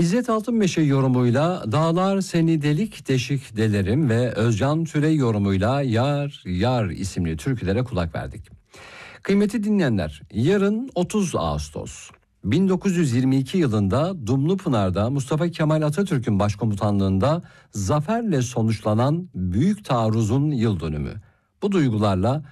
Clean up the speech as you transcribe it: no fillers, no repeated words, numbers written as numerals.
İzzet Altınmeşe yorumuyla Dağlar Seni Delik Deşik Delerim ve Özcan Türey yorumuyla Yar Yar isimli türkülere kulak verdik. Kıymetli dinleyenler, yarın 30 Ağustos. 1922 yılında Dumlupınar'da Mustafa Kemal Atatürk'ün başkomutanlığında zaferle sonuçlanan Büyük Taarruz'un yıl dönümü. Bu duygularla